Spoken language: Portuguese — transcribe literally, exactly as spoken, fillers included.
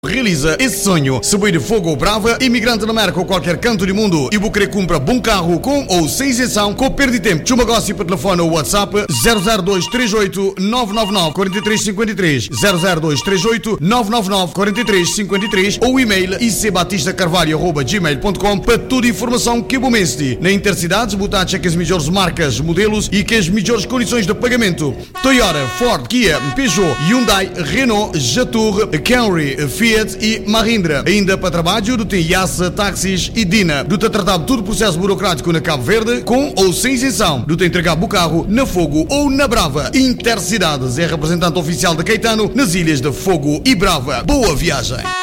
Realiza esse sonho. Se boi de fogo ou brava, imigrante na América ou qualquer canto do mundo e vou querer comprar bom carro com ou sem isenção, com perda de tempo. Chuma negócio para telefone ou WhatsApp zero zero dois três oito nove nove nove quatro três cinco três zero zero dois três oito nove nove nove quatro três cinco três ou e-mail icbatistacarvalho arroba gmail ponto com para toda a informação que é bom mestre. Na Intercidades, botacha que as melhores marcas, modelos e que as melhores condições de pagamento. Toyota, Ford, Kia, Peugeot, Hyundai, Renault, Jatour, Camry, Fiat e Mahindra. Ainda para trabalho do tem Yassa, táxis e Dina. Do tem tratado todo o processo burocrático na Cabo Verde, com ou sem isenção. Do tem entregar o carro na Fogo ou na Brava. Intercidades é representante oficial de Caetano nas ilhas de Fogo e Brava. Boa viagem!